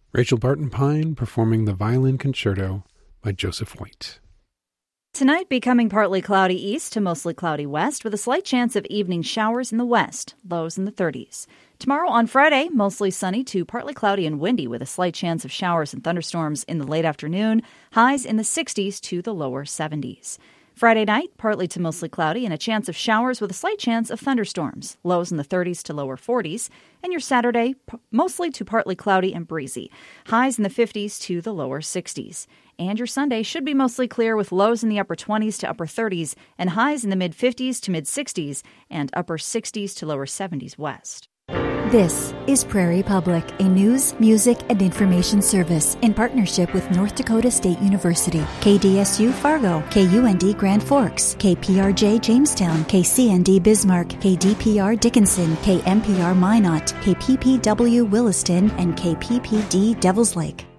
Rachel Barton Pine performing the Violin Concerto by Joseph White. Tonight, becoming partly cloudy east to mostly cloudy west with a slight chance of evening showers in the west, lows in the 30s. Tomorrow on Friday, mostly sunny to partly cloudy and windy with a slight chance of showers and thunderstorms in the late afternoon, highs in the 60s to the lower 70s. Friday night, partly to mostly cloudy and a chance of showers with a slight chance of thunderstorms, lows in the 30s to lower 40s. And your Saturday, mostly to partly cloudy and breezy, highs in the 50s to the lower 60s. And your Sunday should be mostly clear with lows in the upper 20s to upper 30s and highs in the mid-50s to mid-60s and upper 60s to lower 70s west. This is Prairie Public, a news, music, and information service in partnership with North Dakota State University, KDSU Fargo, KUND Grand Forks, KPRJ Jamestown, KCND Bismarck, KDPR Dickinson, KMPR Minot, KPPW Williston, and KPPD Devils Lake.